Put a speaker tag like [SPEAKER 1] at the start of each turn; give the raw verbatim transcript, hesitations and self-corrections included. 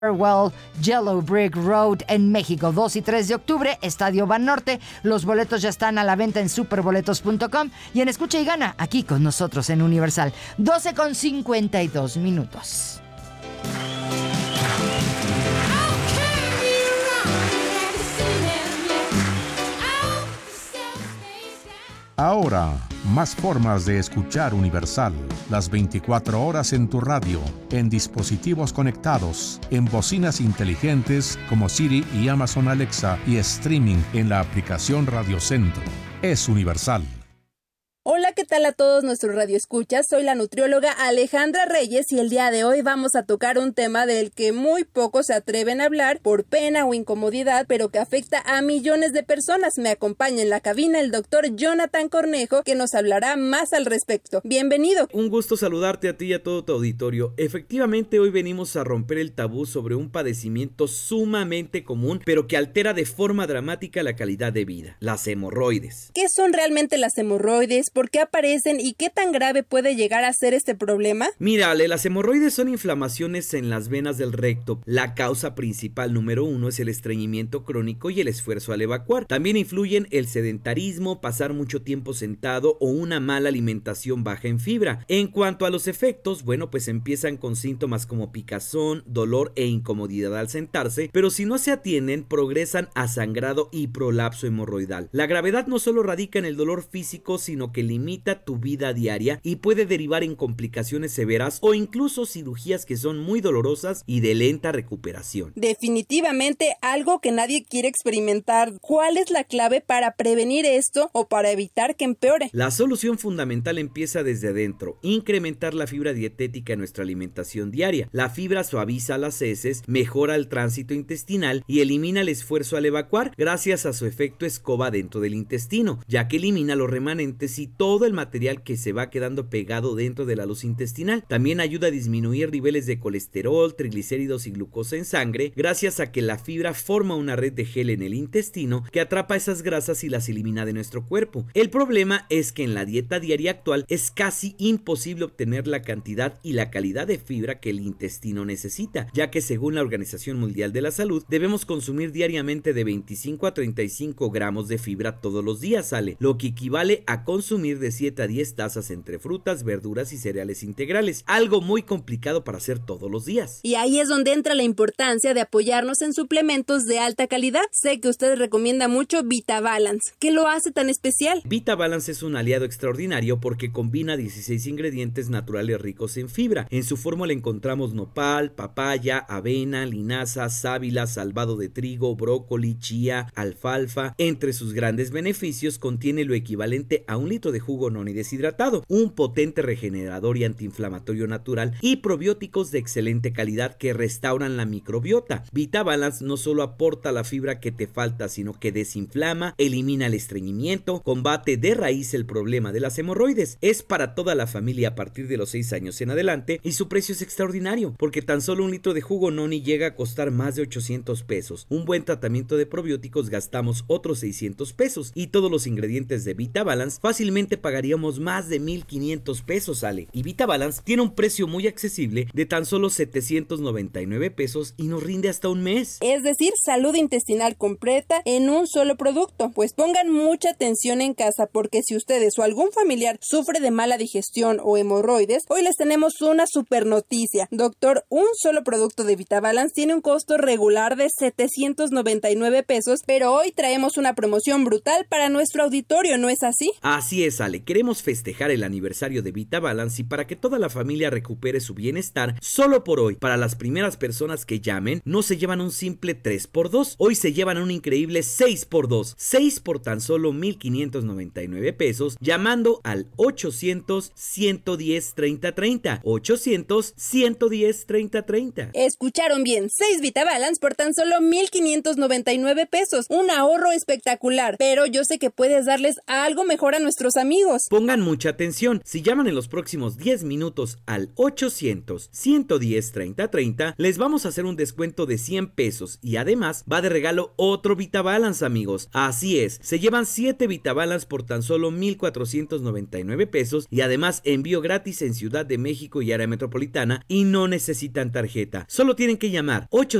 [SPEAKER 1] Farewell Yellow Brick Road en México, dos y tres de octubre, Estadio Banorte. Los boletos ya están a la venta en superboletos punto com y en Escucha y Gana, aquí con nosotros en Universal. doce con cincuenta y dos minutos.
[SPEAKER 2] Ahora, más formas de escuchar Universal. Las veinticuatro horas en tu radio, en dispositivos conectados, en bocinas inteligentes como Siri y Amazon Alexa y streaming en la aplicación Radio Centro. Es Universal.
[SPEAKER 3] Hola, ¿qué tal a todos nuestros radioescuchas? Soy la nutrióloga Alejandra Reyes y el día de hoy vamos a tocar un tema del que muy pocos se atreven a hablar por pena o incomodidad, pero que afecta a millones de personas. Me acompaña en la cabina el doctor Jonathan Cornejo, que nos hablará más al respecto. Bienvenido.
[SPEAKER 4] Un gusto saludarte a ti y a todo tu auditorio. Efectivamente, hoy venimos a romper el tabú sobre un padecimiento sumamente común, pero que altera de forma dramática la calidad de vida: las hemorroides.
[SPEAKER 3] ¿Qué son realmente las hemorroides? ¿Por qué aparecen y qué tan grave puede llegar a ser este problema?
[SPEAKER 4] Mira, Ale, las hemorroides son inflamaciones en las venas del recto. La causa principal número uno es el estreñimiento crónico y el esfuerzo al evacuar. También influyen el sedentarismo, pasar mucho tiempo sentado o una mala alimentación baja en fibra. En cuanto a los efectos, bueno, pues empiezan con síntomas como picazón, dolor e incomodidad al sentarse, pero si no se atienden, progresan a sangrado y prolapso hemorroidal. La gravedad no solo radica en el dolor físico, sino que limita tu vida diaria y puede derivar en complicaciones severas o incluso cirugías que son muy dolorosas y de lenta recuperación.
[SPEAKER 3] Definitivamente algo que nadie quiere experimentar. ¿Cuál es la clave para prevenir esto o para evitar que empeore?
[SPEAKER 4] La solución fundamental empieza desde adentro: incrementar la fibra dietética en nuestra alimentación diaria. La fibra suaviza las heces, mejora el tránsito intestinal y elimina el esfuerzo al evacuar gracias a su efecto escoba dentro del intestino, ya que elimina los remanentes y todo el material que se va quedando pegado dentro de la luz intestinal. También ayuda a disminuir niveles de colesterol, triglicéridos y glucosa en sangre, gracias a que la fibra forma una red de gel en el intestino que atrapa esas grasas y las elimina de nuestro cuerpo. El problema es que en la dieta diaria actual es casi imposible obtener la cantidad y la calidad de fibra que el intestino necesita, ya que según la Organización Mundial de la Salud debemos consumir diariamente de veinticinco a treinta y cinco gramos de fibra todos los días, ¿sale? Lo que equivale a consumir de siete a diez tazas entre frutas, verduras y cereales integrales, algo muy complicado para hacer todos los días.
[SPEAKER 3] Y ahí es donde entra la importancia de apoyarnos en suplementos de alta calidad. Sé que usted recomienda mucho VitaBalance. ¿Qué lo hace tan especial?
[SPEAKER 4] VitaBalance es un aliado extraordinario porque combina dieciséis ingredientes naturales ricos en fibra. En su fórmula encontramos nopal, papaya, avena, linaza, sábila, salvado de trigo, brócoli, chía, alfalfa. Entre sus grandes beneficios contiene lo equivalente a un litro de jugo noni deshidratado, un potente regenerador y antiinflamatorio natural y probióticos de excelente calidad que restauran la microbiota. VitaBalance no solo aporta la fibra que te falta, sino que desinflama, elimina el estreñimiento, combate de raíz el problema de las hemorroides. Es para toda la familia a partir de los seis años en adelante y su precio es extraordinario porque tan solo un litro de jugo noni llega a costar más de ochocientos pesos. Un buen tratamiento de probióticos gastamos otros seiscientos pesos y todos los ingredientes de VitaBalance fácilmente pagaríamos más de mil quinientos pesos, Ale. Y VitaBalance tiene un precio muy accesible de tan solo setecientos noventa y nueve pesos y nos rinde hasta un mes.
[SPEAKER 3] Es decir, salud intestinal completa en un solo producto. Pues pongan mucha atención en casa porque si ustedes o algún familiar sufre de mala digestión o hemorroides, hoy les tenemos una super noticia. Doctor, un solo producto de VitaBalance tiene un costo regular de setecientos noventa y nueve pesos, pero hoy traemos una promoción brutal para nuestro auditorio, ¿no es así?
[SPEAKER 4] Así es, Ale. Queremos festejar el aniversario de VitaBalance y para que toda la familia recupere su bienestar, solo por hoy, para las primeras personas que llamen, no se llevan un simple tres por dos, hoy se llevan un increíble seis por dos, seis por tan solo mil quinientos noventa y nueve pesos, llamando al ochocientos, ciento diez, treinta, treinta, ochocientos, ciento diez, treinta, treinta.
[SPEAKER 3] Escucharon bien, seis VitaBalance por tan solo mil quinientos noventa y nueve pesos, un ahorro espectacular, pero yo sé que puedes darles algo mejor a nuestros amigos. amigos.
[SPEAKER 4] Pongan mucha atención, si llaman en los próximos diez minutos al ochocientos, ciento diez, treinta, treinta, les vamos a hacer un descuento de cien pesos y además va de regalo otro VitaBalance, amigos. Así es, se llevan siete VitaBalance por tan solo mil cuatrocientos noventa y nueve pesos y además envío gratis en Ciudad de México y área metropolitana y no necesitan tarjeta. Solo tienen que llamar